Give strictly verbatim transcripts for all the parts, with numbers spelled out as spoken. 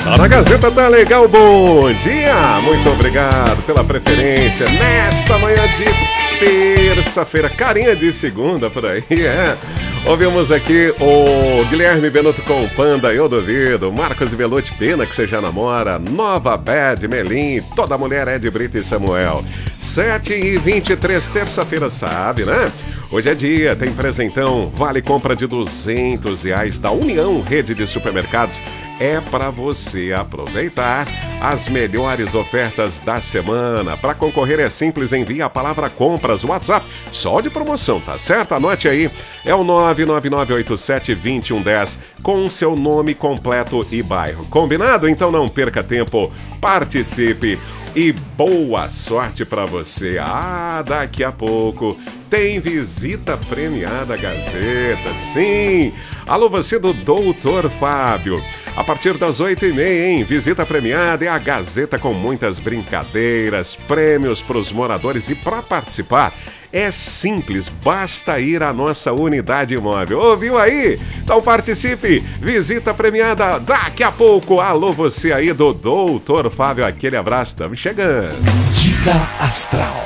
Tá na Gazeta, tá legal, bom dia! Muito obrigado pela preferência nesta manhã de terça-feira, carinha de segunda por aí, é. Ouvimos aqui o Guilherme Benuto com Panda, Eu Duvido, Marcos e Belucci, Pena que você já namora, Nova Bad, Melim, Toda Mulher é de Brita e Samuel. sete e vinte e três, terça-feira, sabe, né? Hoje é dia, tem presentão, vale compra de duzentos reais da União Rede de Supermercados. É para você aproveitar as melhores ofertas da semana. Para concorrer é simples, envie a palavra compras, WhatsApp, só de promoção, tá certo? Anote aí, é o nove nove nove oito sete dois um um zero com seu nome completo e bairro. Combinado? Então não perca tempo, participe e boa sorte para você. Ah, daqui a pouco tem visita premiada Gazeta, sim! Alô, você do Doutor Fábio. A partir das oito e meia, hein? Visita premiada é a Gazeta com muitas brincadeiras, prêmios para os moradores. E para participar é simples, basta ir à nossa unidade móvel. Ouviu aí? Então participe! Visita premiada daqui a pouco. Alô, você aí do Doutor Fábio, aquele abraço, estamos chegando. Dica Astral.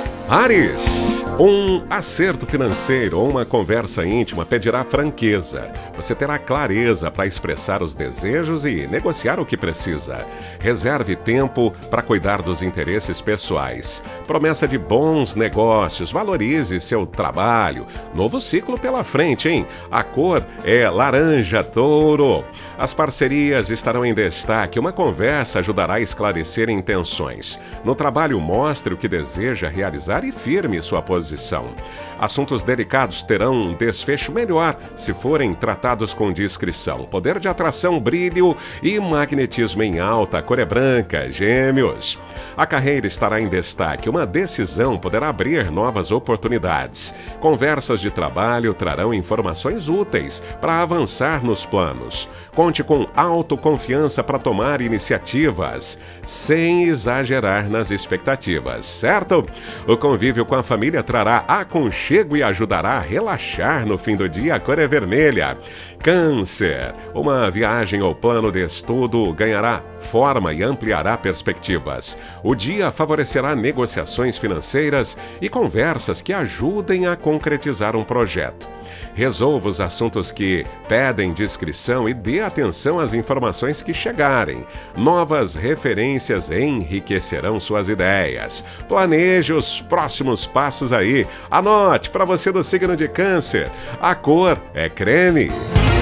Áries, um acerto financeiro ou uma conversa íntima pedirá franqueza. Você terá clareza para expressar os desejos e negociar o que precisa. Reserve tempo para cuidar dos interesses pessoais. Promessa de bons negócios, valorize seu trabalho. Novo ciclo pela frente, hein? A cor é laranja touro. As parcerias estarão em destaque. Uma conversa ajudará a esclarecer intenções. No trabalho, mostre o que deseja realizar e firme sua posição. Assuntos delicados terão um desfecho melhor se forem tratados com discrição. Poder de atração, brilho e magnetismo em alta. Cor é branca, Gêmeos. A carreira estará em destaque. Uma decisão poderá abrir novas oportunidades. Conversas de trabalho trarão informações úteis para avançar nos planos. Conte com autoconfiança para tomar iniciativas, sem exagerar nas expectativas, certo? O convívio com a família trará aconchego e ajudará a relaxar no fim do dia. A cor é vermelha. Câncer. Uma viagem ou plano de estudo ganhará forma e ampliará perspectivas. O dia favorecerá negociações financeiras e conversas que ajudem a concretizar um projeto. Resolva os assuntos que pedem discrição e dê atenção às informações que chegarem. Novas referências enriquecerão suas ideias. Planeje os próximos passos aí. Anote para você do signo de Câncer. A cor é creme.